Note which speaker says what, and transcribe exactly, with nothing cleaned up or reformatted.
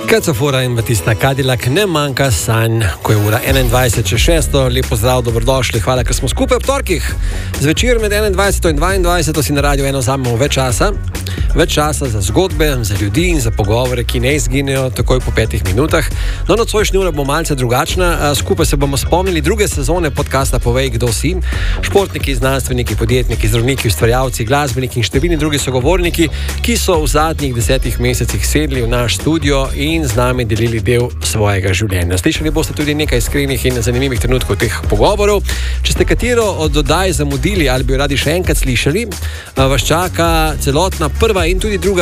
Speaker 1: Kad so fora in Batista Cadillac, ne manjka sanj, ko je ura enaindvajset čez šesto. Lep pozdrav, dobrodošli, hvala, ker smo skupaj ob torkih. Zvečer med enaindvajseto in dvaindvajseto si na Radio eno vzamemo več časa. Več časa za zgodbe, za ljudi in za pogovore, ki ne izginejo takoj po petih minutah. No, nocojšnja ura bo malce drugačna. Skupaj se bomo spomnili druge sezone podcasta Povej, kdo si. Športniki, znanstveniki, podjetniki, zdravniki, ustvarjalci, glasbeniki in številni drugi sogovorniki, ki so v zadnjih desetih mesecih sedli v naš studio in z nami delili del svojega življenja. Slišali boste tudi nekaj iskrenih in zanimivih trenutkov teh pogovorov. Če ste katero od oddaj zamudili ali bi jo radi še enkrat slišali, vas čaka celotna prva in tudi druga